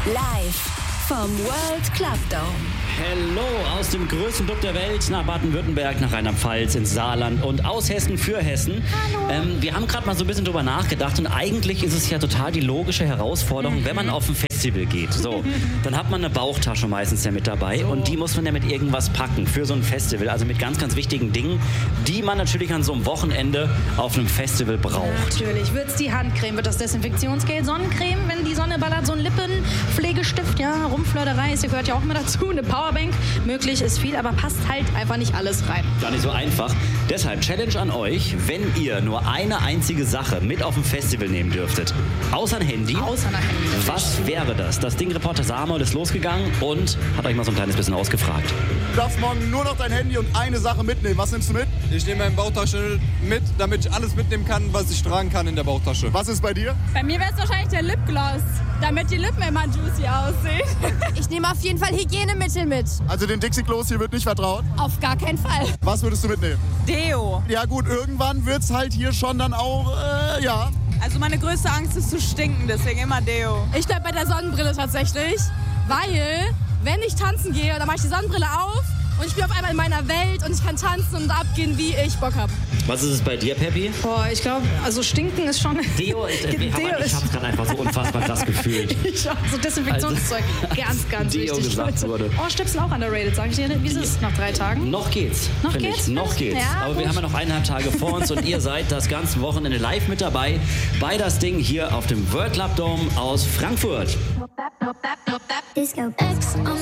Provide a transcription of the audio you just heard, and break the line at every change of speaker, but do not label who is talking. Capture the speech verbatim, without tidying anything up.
Live vom World Club Dome.
Hello aus dem größten Club der Welt nach Baden-Württemberg, nach Rheinland-Pfalz, ins Saarland und aus Hessen für Hessen.
Hallo.
Ähm, wir haben gerade mal so ein bisschen drüber nachgedacht und eigentlich ist es ja total die logische Herausforderung, mhm. wenn man auf ein Festival geht. So, dann hat man eine Bauchtasche meistens ja mit dabei so. Und die muss man ja mit irgendwas packen für so ein Festival. Also mit ganz, ganz wichtigen Dingen, die man natürlich an so einem Wochenende auf einem Festival braucht.
Natürlich. Wird es die Handcreme, wird das Desinfektionsgel, Sonnencreme, wenn die Sonne ballert, so ein Lippenpflegestift, ja, Rumflirterei, das gehört ja auch immer dazu, eine Powerbank, möglich ist viel, aber passt halt einfach nicht alles rein.
Gar nicht so einfach. Deshalb Challenge an euch, wenn ihr nur eine einzige Sache mit auf dem Festival nehmen dürftet, außer ein Handy,
außer ein Handy
was wäre das? Das Ding-Reporter Samuel ist losgegangen und hat euch mal so ein kleines bisschen ausgefragt.
Du darfst morgen nur noch dein Handy und eine Sache mitnehmen. Was nimmst du mit?
Ich nehme meine Bauchtasche mit, damit ich alles mitnehmen kann, was ich tragen kann in der Bauchtasche.
Was ist bei dir?
Bei mir wäre es wahrscheinlich der Lipgloss, damit die Lippen immer juicy aussehen.
Ich nehme auf jeden Fall Hygienemittel mit.
Also den Dixie-Klos hier wird nicht vertraut?
Auf gar keinen Fall.
Was würdest du mitnehmen?
Deo.
Ja gut, irgendwann wird's halt hier schon dann auch, äh, ja.
Also meine größte Angst ist zu stinken, deswegen immer Deo.
Ich bleib bei der Sonnenbrille tatsächlich, weil wenn ich tanzen gehe, dann mache ich die Sonnenbrille auf und ich bin auf einmal in meiner Welt und ich kann tanzen und abgehen, wie ich Bock habe.
Was ist es bei dir, Peppi?
Boah, ich glaube, also stinken ist schon...
Deo, ich, Deo ich, ich hab's gerade einfach so unfassbar krass gefühlt.
Ich auch, so Desinfektionszeug, also, ganz, ganz
Deo
wichtig.
gesagt wurde.
Oh, Stöpsel auch underrated, sag ich dir. Wie ist es nach drei Tagen?
Noch geht's.
Noch
geht's? Ich. Noch geht's.
Ja,
aber
gut.
wir haben ja noch eineinhalb Tage vor uns und ihr seid das ganze Wochenende live mit dabei bei das Ding hier auf dem World Club Dome aus Frankfurt.
Disco X on